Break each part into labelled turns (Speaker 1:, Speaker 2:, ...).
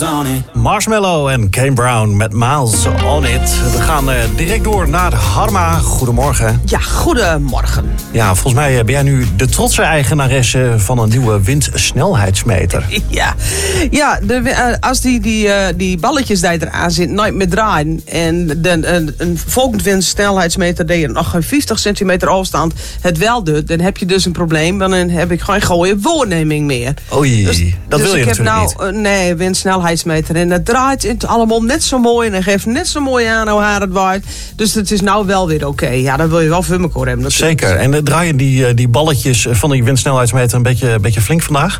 Speaker 1: on it.
Speaker 2: Marshmallow en Kane Brown met Miles on It. We gaan direct door naar Harma. Goedemorgen.
Speaker 3: Ja, goedemorgen.
Speaker 2: Ja, volgens mij ben jij nu de trotse eigenaresse van een nieuwe windsnelheidsmeter.
Speaker 3: Ja, als die balletjes die eraan zitten nooit meer draaien en een volgende windsnelheidsmeter die nog geen 50 centimeter afstand het wel doet, dan heb je dus een probleem. Dan heb ik geen goede waarneming meer.
Speaker 2: Oei, dat wil je
Speaker 3: dus ik
Speaker 2: natuurlijk
Speaker 3: heb
Speaker 2: niet.
Speaker 3: Nee, windsnelheidsmeter. En het draait het allemaal net zo mooi en het geeft net zo mooi aan hoe hard het waait. Dus het is nou wel weer oké. Ja, dat wil je wel voor elkaar hebben.
Speaker 2: Zeker. En draaien die balletjes van die windsnelheidsmeter een beetje flink vandaag?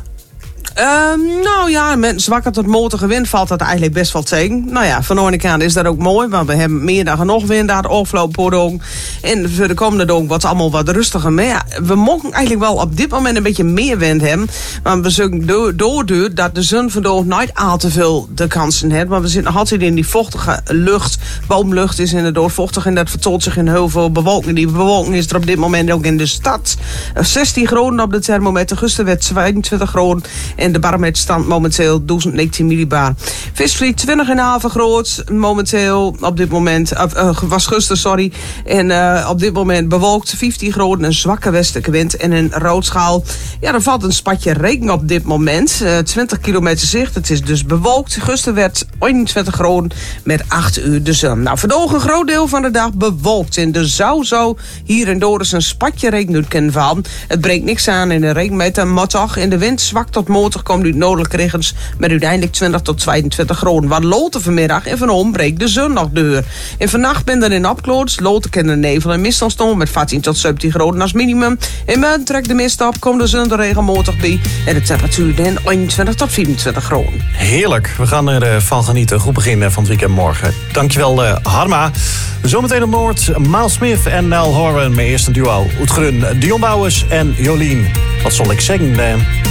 Speaker 3: Nou ja, met zwakke tot matige wind valt dat eigenlijk best wel tegen. Nou ja, van de ene kant is dat ook mooi, want we hebben meer dan genoeg wind aan het aflopen. En voor de komende dag wordt het allemaal wat rustiger. Maar ja, we mogen eigenlijk wel op dit moment een beetje meer wind hebben. Want we zullen doorduur dat de zon vandaag nooit al te veel de kansen heeft. Want we zitten nog altijd in die vochtige lucht. Boomlucht is inderdaad vochtig en dat vertoont zich in heel veel bewolking. Die bewolking is er op dit moment ook in de stad. 16 graden op de thermometer, gisteren werd 22 graden. En de barometerstand momenteel 1019 millibar. Visvliet 20,5 groot. Momenteel op dit moment, was gisteren, sorry. En op dit moment bewolkt 15 graden, een zwakke westelijke wind en een roodschaal. Ja, er valt een spatje regen op dit moment. 20 kilometer zicht. Het is dus bewolkt. Gisteren werd 21 graden met 8 uur de zon. Nou, vandaag een groot deel van de dag bewolkt. En er zou zo hier en door eens een spatje regen uit kunnen vallen. Het breekt niks aan in de regenmeter, maar toch in de wind zwak tot motor komt uit noordelijke regens met uiteindelijk 20 tot 22 graden. Wat loten vanmiddag en vanavond breekt de zon nog deur. En vannacht ben er in opkloot, loten kennen nevel en mist ontstaan met 14 tot 17 graden als minimum. En men trekt de mist op, komt de zon er regelmatig bij en de temperatuur dan 21 tot 24 graden.
Speaker 2: Heerlijk, we gaan ervan genieten. Goed begin van het weekend morgen. Dankjewel Harma. Zometeen op Noord, Miles Smith en Nell Horan. Mijn eerste duo, Oetgrun, Dion Bouwers en Jolien. Wat zal ik zeggen?